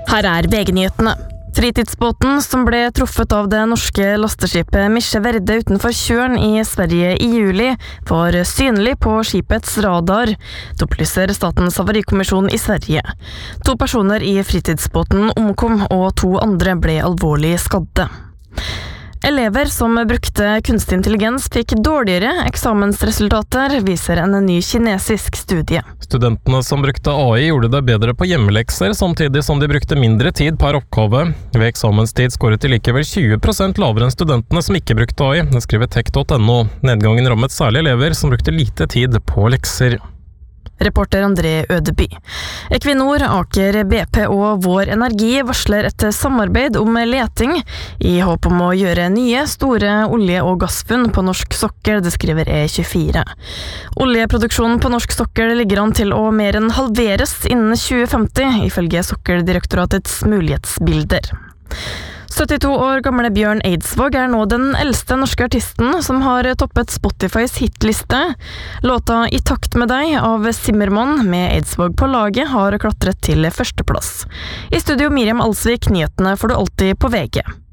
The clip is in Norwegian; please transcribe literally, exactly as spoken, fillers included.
Her er V G-nyhetene. Fritidsbåten som ble truffet av det norske lasteskipet Misje Verde utenfor Tjørn i Sverige i juli, var synlig på skipets radar, opplyser Statens havarikommisjon i Sverige. To personer i fritidsbåten omkom, og to andre ble alvorlig skadde. Elever som brukte kunstig intelligens fikk dårligere eksamensresultater, viser en ny kinesisk studie. Studentene som brukte A I gjorde det bedre på hjemmelekser, samtidig som de brukte mindre tid per oppgave. Ved eksamenstid skåret de likevel tjue prosent lavere enn studentene som ikke brukte A I, det skriver tech punktum no. Nedgangen rammet særlig elever som brukte lite tid på lekser. Reporter André Ødeby. Equinor, Aker B P og Vår Energi varsler et samarbeid om leting i håp om å gjøre nye, store olje- og gassfunn på norsk sokkel, det skriver E tjuefire. Oljeproduksjonen på norsk sokkel ligger an til å mer enn halveres innen tjue femti, ifølge Sokkeldirektoratets mulighetsbilder. syttito år gamle Bjørn Eidsvåg er nå den eldste norske artisten som har toppet Spotifys hitliste. Låta I takt med deg av Zimmermann med Eidsvåg på laget har klatret til førsteplass. I studio Miriam Alsvik, nyhetene får du alltid på V G.